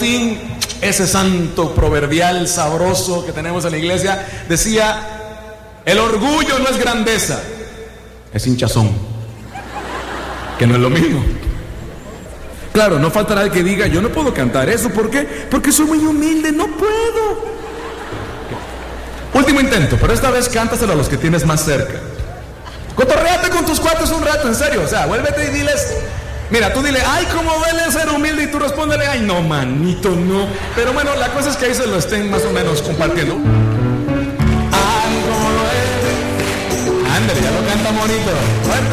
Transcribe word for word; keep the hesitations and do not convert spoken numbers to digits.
ese santo proverbial sabroso que tenemos en la iglesia, decía: el orgullo no es grandeza, es hinchazón, que no es lo mismo. Claro, no faltará el que diga: yo no puedo cantar eso. ¿Por qué? Porque soy muy humilde, no puedo. Último intento, pero esta vez cántaselo a los que tienes más cerca. Cotorréate con tus cuates un rato, en serio. O sea, vuélvete y diles: mira, tú dile: ay, cómo duele ser humilde. Y tú respóndele: ay, no, manito, no. Pero bueno, la cosa es que ahí se lo estén más o menos compartiendo. Ay, cómo duele. Ándale, ya lo canta bonito. Fuerte.